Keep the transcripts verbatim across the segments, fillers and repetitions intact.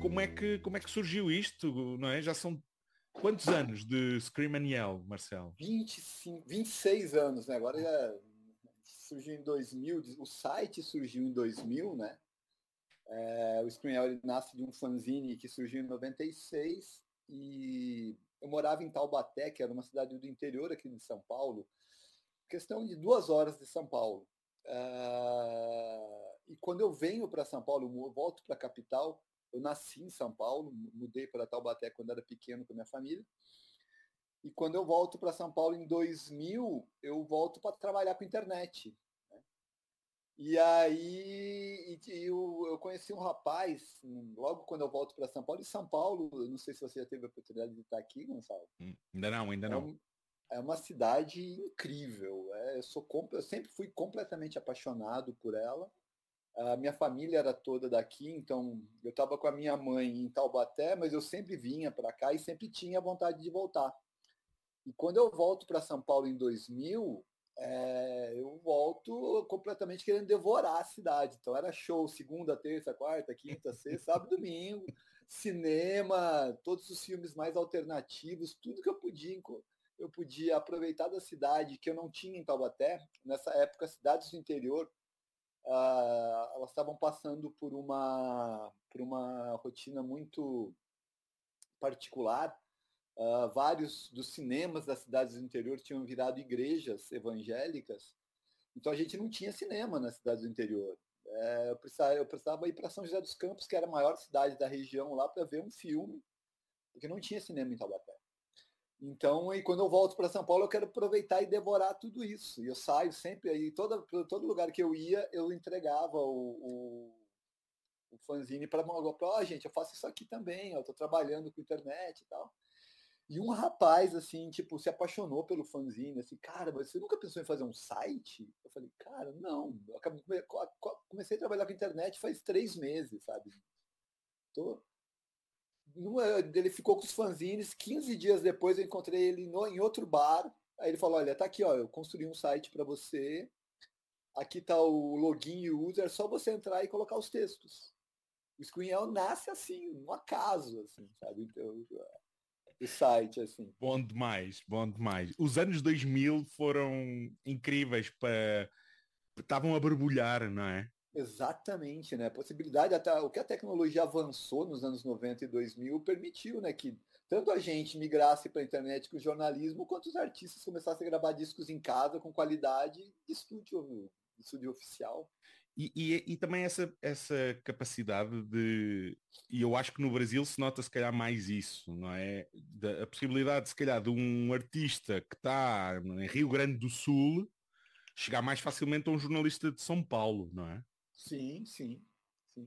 como é que, como é que surgiu isto, não é? Já são quantos anos de Scream and Yell, Marcelo? vinte e cinco, vinte e seis anos, né? Agora já surgiu em dois mil, o site surgiu em dois mil, né? É, o Scream and Yell nasce de um fanzine que surgiu em noventa e seis e eu morava em Taubaté, que era uma cidade do interior aqui de São Paulo, questão de duas horas de São Paulo. Uh, e quando eu venho para São Paulo, eu volto para a capital, eu nasci em São Paulo, mudei para Taubaté quando era pequeno com a minha família. E quando eu volto para São Paulo em dois mil, eu volto para trabalhar com internet. Né? E aí eu, eu conheci um rapaz, logo quando eu volto para São Paulo, e São Paulo, eu não sei se você já teve a oportunidade de estar aqui, Gonçalo. Hum, ainda não, ainda é não. Um, é uma cidade incrível. É, eu, sou, eu sempre fui completamente apaixonado por ela. A minha família era toda daqui, então eu estava com a minha mãe em Taubaté, mas eu sempre vinha para cá e sempre tinha vontade de voltar. E quando eu volto para São Paulo em dois mil, é, eu volto completamente querendo devorar a cidade. Então era show segunda, terça, quarta, quinta, sexta, sábado, domingo, cinema, todos os filmes mais alternativos, tudo que eu podia eu podia aproveitar da cidade que eu não tinha em Taubaté. Nessa época, as cidades do interior uh, elas estavam passando por uma por uma rotina muito particular. Uh, vários dos cinemas das cidades do interior tinham virado igrejas evangélicas, então a gente não tinha cinema nas cidades do interior. É, eu, precisava, eu precisava ir para São José dos Campos, que era a maior cidade da região, lá para ver um filme, porque não tinha cinema em Taubaté. Então, e quando eu volto para São Paulo, eu quero aproveitar e devorar tudo isso. E eu saio sempre aí, todo, todo lugar que eu ia, eu entregava o, o, o fanzine para uma ó, oh, gente, eu faço isso aqui também, eu estou trabalhando com internet e tal. E um rapaz, assim, tipo, se apaixonou pelo fanzine, assim, cara, você nunca pensou em fazer um site? Eu falei, cara, não. Eu comecei a trabalhar com internet faz três meses, sabe? Tô... Ele ficou com os fanzines, quinze dias depois eu encontrei ele no, em outro bar. Aí ele falou, olha, tá aqui, ó, eu construí um site para você. Aqui tá o login e user, é só você entrar e colocar os textos. O Screenel nasce assim, um acaso, assim, sabe? Então, o site, assim. Bom demais, bom demais. Os anos dois mil foram incríveis para... Estavam a borbulhar, não é? Exatamente, né? A possibilidade, até, o que a tecnologia avançou nos anos noventa e dois mil permitiu, né, que tanto a gente migrasse para a internet com o jornalismo, quanto os artistas começassem a gravar discos em casa com qualidade de estúdio, de estúdio oficial. E, e, e também essa, essa capacidade de, e eu acho que no Brasil se nota se calhar mais isso, não é? Da, a possibilidade se calhar de um artista que está em Rio Grande do Sul chegar mais facilmente a um jornalista de São Paulo, não é? Sim, sim, sim.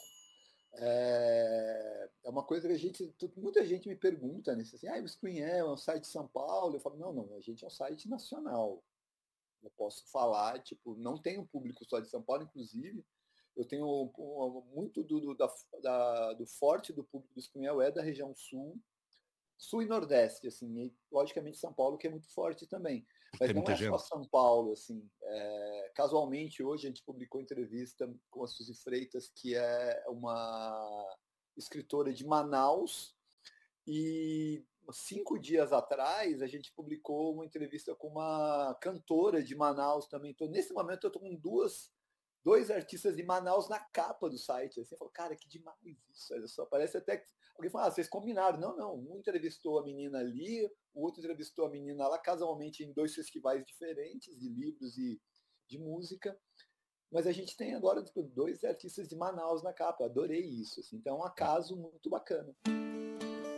É, é uma coisa que a gente, muita gente me pergunta, né? Assim, ah, o Screen é um site de São Paulo. Eu falo, não, não, a gente é um site nacional. Eu posso falar, tipo, não tem um público só de São Paulo, inclusive, eu tenho um, um, muito do, do, da, da, do forte do público do Screen é da região sul, sul e nordeste, assim, e logicamente São Paulo, que é muito forte também. Porque Mas tem não muita é só gente. São Paulo, assim. É, casualmente, hoje a gente publicou entrevista com a Suzy Freitas, que é uma escritora de Manaus, e cinco dias atrás a gente publicou uma entrevista com uma cantora de Manaus também. Então, nesse momento eu estou com duas dois artistas de Manaus na capa do site. Assim, eu falo, cara, que demais isso. Olha só, parece até que alguém fala, ah, vocês combinaram. Não, não. Um entrevistou a menina ali, o outro entrevistou a menina lá, casualmente em dois festivais diferentes de livros e de música. Mas a gente tem agora tipo, dois artistas de Manaus na capa. Adorei isso. Assim. Então é um acaso muito bacana.